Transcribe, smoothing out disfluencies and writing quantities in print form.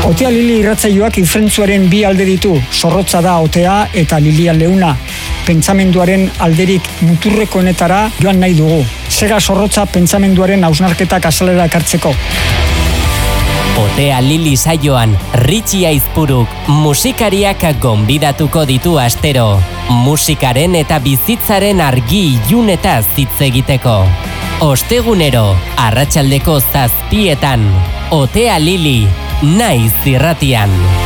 Otea Lili irratsaioak ifrentzuaren bi alde ditu, zorrotza da Otea eta Lilia leuna. Pentsamenduaren alderik muturrekoenetara joan nahi dugu. Sega zorrotza pentsamenduaren hausnarketak azalera ekartzeko. Otea Lili saioan, Ritxi Aizpuruk musikariak gonbidatuko ditu astero. Musikaren eta bizitzaren argi ilunetaz hitz egiteko. Ostegunero, arratsaldeko 7:00, Otea Lili, Naiz irratian.